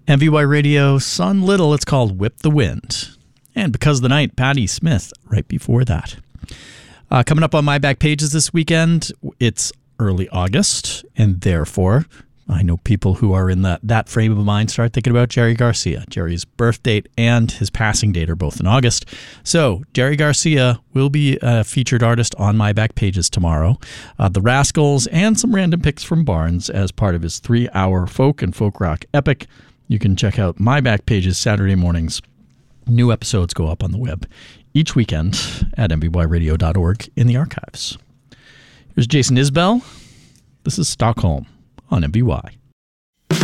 MVY Radio, Son Little, it's called Whip the Wind. And Because of the Night, Patti Smith right before that. Coming up on my back pages this weekend, it's early August, and therefore I know people who are in that frame of mind start thinking about Jerry Garcia. Jerry's birth date and his passing date are both in August. So Jerry Garcia will be a featured artist on my back pages tomorrow. The Rascals and some random picks from Barnes as part of his 3-hour folk and folk rock epic. You can check out my back pages Saturday mornings. New episodes go up on the web each weekend at mvyradio.org in the archives. Here's Jason Isbell. This is Stockholm on MVY.